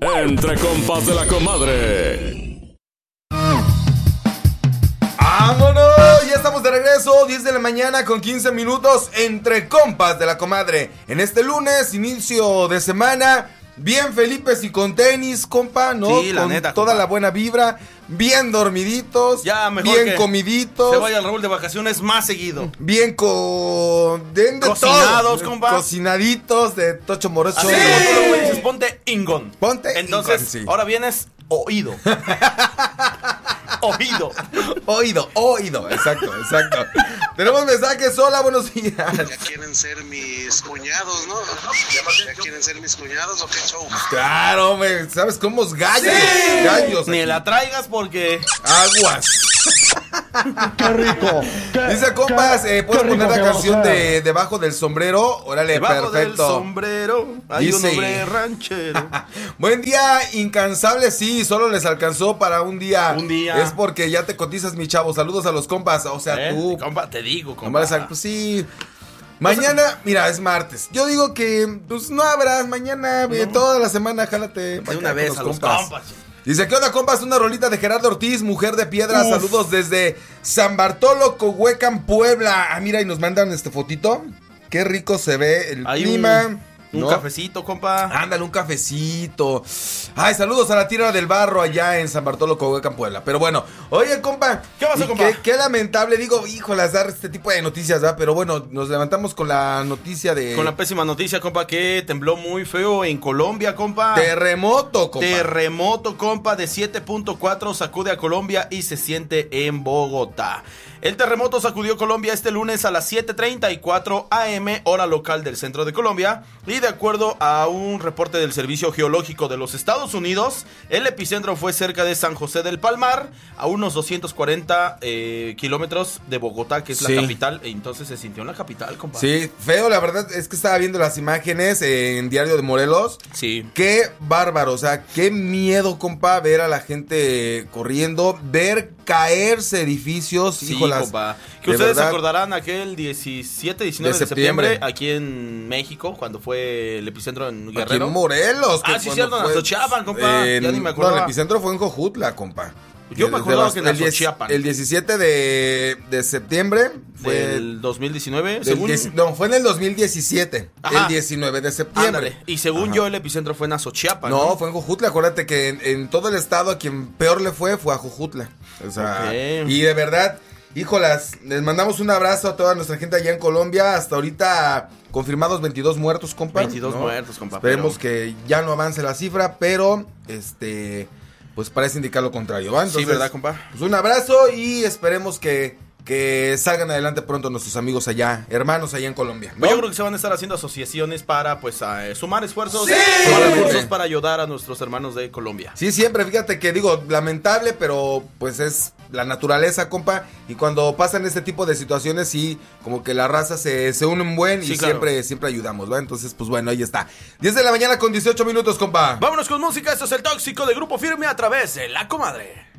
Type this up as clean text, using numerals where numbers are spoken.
Entre compas de la comadre. ¡Vámonos! Ya estamos de regreso, 10 de la mañana con 15 minutos entre compas de la comadre. En este lunes, inicio de semana, bien Felipes y con tenis, compa, ¿no? Sí, la con neta, toda compa. la buena vibra, bien dormiditos, Ya, mejor bien que comiditos. se vaya el Raúl de vacaciones más seguido. Bien de Cocinados, todo. compa. Cocinaditos de Tocho Morocho. Así como tú lo dices, ponte ingón. Ponte Entonces, ingón, sí. ahora vienes oído. Oído. Exacto. Tenemos mensajes. Hola, buenos días. Ya quieren ser mis cuñados, ¿no? Ya quieren ser mis cuñados o qué show. Claro, hombre, ¿sabes cómo es gallos? Sí. Gallos. Ni aquí. la traigas porque... Aguas. ¡Qué rico! Dice, compas, ¿puedes poner la canción de de... Debajo del Sombrero? Órale, Debajo del perfecto. sombrero hay un Dice. hombre ranchero. Buen día, incansable, sí, solo les alcanzó para un día. Un día. Es porque ya te cotizas, mi chavo. Saludos a los compas, o sea, tú. Compa, te digo, compa. Nomás, pues sí. Mañana, mira, es martes. Yo digo que, pues no abras mañana, toda la semana, jálate. De una vez a los compas. Dice, ¿qué onda, compas? Una rolita de Gerardo Ortiz, Mujer de Piedra. Saludos desde San Bartolo, Cohuecan, Puebla. Ah, mira, y nos mandan fotito. Qué rico se ve el Hay clima. Un ¿no? cafecito, compa. Ándale, un cafecito. Ay, saludos a la Tierra del Barro allá en San Bartolo, Cohuecan, Puebla. Pero bueno, oye, compa. ¿Qué pasó, y compa? Qué lamentable, digo, híjole, dar este tipo de noticias, ¿verdad? Pero bueno, nos levantamos con la noticia de... Con la pésima noticia, compa, que tembló muy feo en Colombia, compa. Terremoto, compa. Terremoto, compa, de 7.4 sacude a Colombia y se siente en Bogotá. El terremoto sacudió Colombia este lunes a las 7:34 am, hora local del centro de Colombia. Y de acuerdo a un reporte del Servicio Geológico de los Estados Unidos, el epicentro fue cerca de San José del Palmar, a unos 240 kilómetros de Bogotá, que es Sí. la capital. Entonces se sintió en la capital, compa. Sí, feo, la verdad es que estaba viendo las imágenes en Diario de Morelos. Sí. Qué bárbaro, o sea, qué miedo, compa, ver a la gente corriendo, ver caerse edificios, Sí, híjolas, compa. Que de ustedes se verdad. acordarán aquel 17, 19 De de septiembre, septiembre. aquí en México, cuando fue el epicentro en Aquí Guerrero. en Morelos. Ah, sí, cierto, en Azochiapan, compa. Ya ni me No, acordaba. el epicentro fue en Jojutla, compa. Yo me acordaba que en el 10 Azochiapan. El 17 de septiembre fue... Del 2019, del según... no, fue en el 2017, Ajá. el 19 de septiembre. Ándale. Y según Ajá. yo, el epicentro fue en Azochiapan. No, fue en Jojutla, acuérdate que en todo el estado a quien peor le fue a Jojutla. O sea, Ok. y de verdad, híjolas, les mandamos un abrazo a toda nuestra gente allá en Colombia. Hasta ahorita confirmados 22 muertos, compa. 22 ¿no? muertos, compa. Esperemos pero- que ya no avance la cifra, pero pues parece indicar lo contrario, ¿va? Sí, ¿verdad, compa? Pues un abrazo y esperemos que salgan adelante pronto nuestros amigos allá, hermanos allá en Colombia, ¿no? Pues yo creo que se van a estar haciendo asociaciones para, pues, sumar esfuerzos, Sí. sumar recursos Totalmente. para ayudar a nuestros hermanos de Colombia. Sí, siempre, fíjate que digo, lamentable, pero pues es la naturaleza, compa. Y cuando pasan este tipo de situaciones, sí, como que la raza se une un buen y Sí, claro. siempre ayudamos, ¿va? Entonces, pues bueno, ahí está. 10 de la mañana con 18 minutos, compa. Vámonos con música, esto es El Tóxico de Grupo Firme a través de La Comadre.